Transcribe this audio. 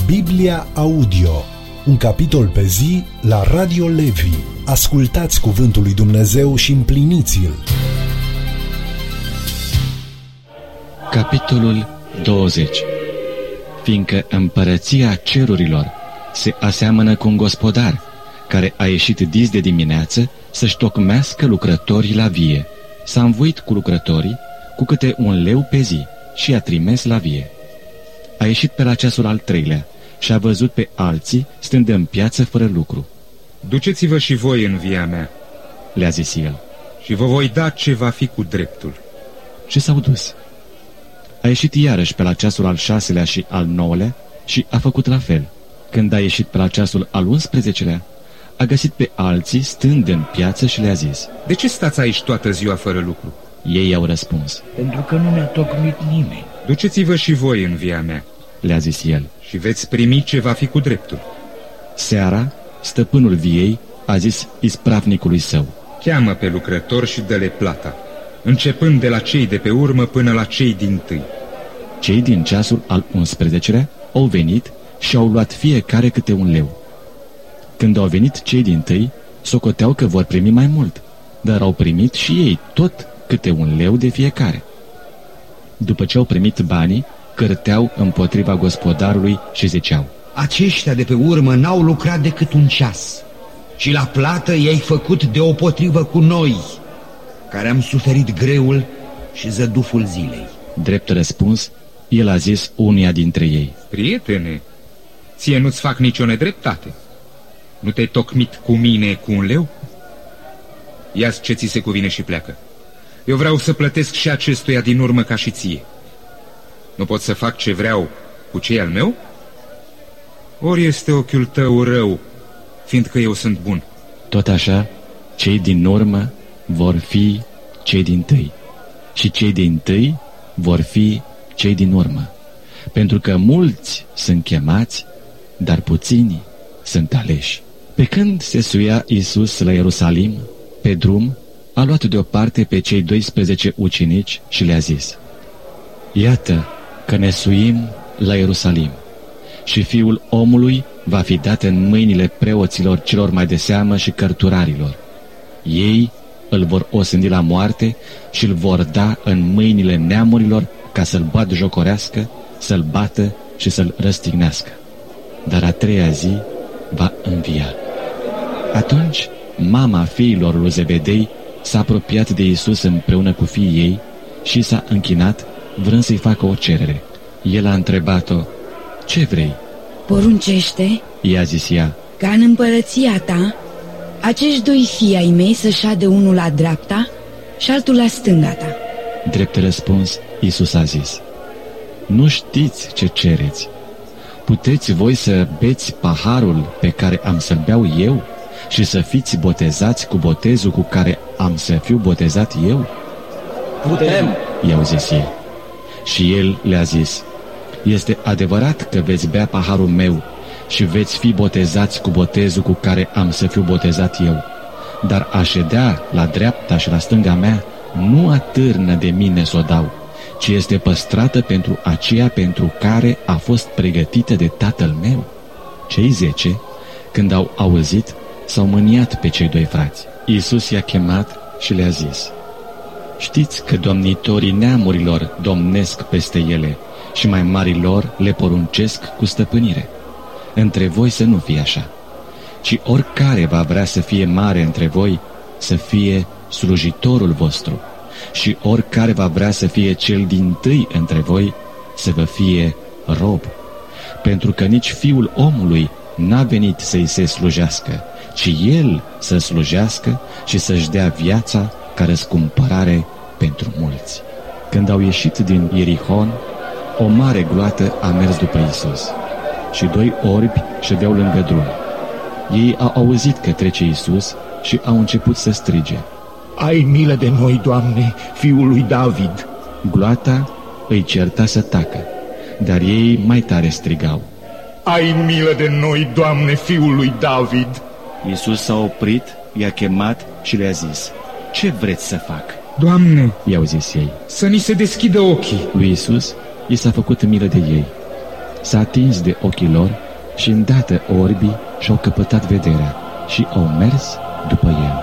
Biblia Audio, un capitol pe zi la Radio Levi. Ascultați cuvântul lui Dumnezeu și împliniți-l. Capitolul 20. Fiindcă împărăția cerurilor se aseamănă cu un gospodar care a ieșit dis de dimineață să-și tocmească lucrătorii la vie. S-a învoit cu lucrătorii cu câte 1 leu pe zi și i-a trimis la vie. A ieșit pe la ceasul al 3-lea și a văzut pe alții stând în piață fără lucru. Duceți-vă și voi în via mea, le-a zis el, și vă voi da ce va fi cu dreptul. Și s-au dus. A ieșit iarăși pe la ceasul al 6-lea și al 9-lea și a făcut la fel. Când a ieșit pe la ceasul al 11-lea, a găsit pe alții stând în piață și le-a zis: De ce stați aici toată ziua fără lucru? Ei i-au răspuns: Pentru că nu ne-a tocmit nimeni. Duceți-vă și voi în via mea, le-a zis el, și veți primi ce va fi cu dreptul. Seara, stăpânul viei a zis ispravnicului său: Cheamă pe lucrător și dă-le plata, începând de la cei de pe urmă până la cei dintâi. Cei din ceasul al 11-lea au venit și au luat fiecare câte 1 leu. Când au venit cei dintâi, socoteau că vor primi mai mult, dar au primit și ei tot câte 1 leu de fiecare. După ce au primit banii, cârteau împotriva gospodarului și ziceau: Aceștia de pe urmă n-au lucrat decât 1 ceas și la plată i-ai făcut deopotrivă cu noi, care am suferit greul și zăduful zilei. Drept răspuns, el a zis unuia dintre ei: Prietene, ție nu-ți fac nicio nedreptate. Nu te-ai tocmit cu mine cu 1 leu? Ia-ți ce ți se cuvine și pleacă. Eu vreau să plătesc și acestuia din urmă ca și ție. Nu pot să fac ce vreau cu cei al meu? Ori este ochiul tău rău, fiindcă eu sunt bun? Tot așa, cei din urmă vor fi cei dintâi și cei dintâi vor fi cei din urmă, pentru că mulți sunt chemați, dar puțini sunt aleși. Pe când se suia Iisus la Ierusalim, pe drum, a luat deoparte pe cei 12 ucenici și le-a zis: Iată că ne suim la Ierusalim și Fiul omului va fi dat în mâinile preoților celor mai de seamă și cărturarilor. Ei îl vor osândi la moarte și îl vor da în mâinile neamurilor ca să-l batjocorească, să-l bată și să-l răstignească. Dar a 3-a zi va învia. Atunci mama fiilor lui Zebedei s-a apropiat de Iisus împreună cu fiii ei și s-a închinat, vrând să-i facă o cerere. El a întrebat-o: Ce vrei? Poruncește, i-a zis ea, ca în împărăția ta acești 2 fii ai mei să șade unul la dreapta și altul la stânga ta. Drept răspuns, Iisus a zis: Nu știți ce cereți. Puteți voi să beți paharul pe care am să-l beau eu și să fiți botezați cu botezul cu care am să fiu botezat eu? Putem, i-au zis ei. Și el le-a zis: Este adevărat că veți bea paharul meu și veți fi botezați cu botezul cu care am să fiu botezat eu, dar a ședea la dreapta și la stânga mea nu atârnă de mine să o dau, ci este păstrată pentru aceea pentru care a fost pregătită de Tatăl meu. Cei 10, când au auzit, s-au mâniat pe cei 2 frați. Iisus i-a chemat și le-a zis: Știți că domnitorii neamurilor domnesc peste ele și mai marilor le poruncesc cu stăpânire. Între voi să nu fie așa, ci oricare va vrea să fie mare între voi, să fie slujitorul vostru, și oricare va vrea să fie cel dintâi între voi, să vă fie rob. Pentru că nici Fiul omului n-a venit să-i se slujească, ci El să slujească și să-și dea viața ca răscumpărare pentru mulți. Când au ieșit din Ierihon, o mare gloată a mers după Iisus și 2 orbi ședeau lângă drum. Ei au auzit că trece Iisus și au început să strige: Ai milă de noi, Doamne, Fiul lui David! Gloata îi certa să tacă, dar ei mai tare strigau: Ai milă de noi, Doamne, Fiul lui David! Iisus s-a oprit, i-a chemat și le-a zis: Ce vreți să fac? Doamne, i-au zis ei. Să ni se deschidă ochii. Lui Iisus i s-a făcut milă de ei. s-a atins de ochii lor și îndată orbii și-au căpătat vederea și au mers după el.